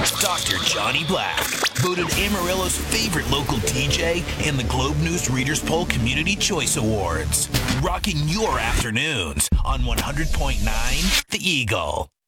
Dr. Johnny Black, voted Amarillo's favorite local DJ in the Globe News Readers Poll Community Choice Awards. Rocking your afternoons on 100.9 The Eagle.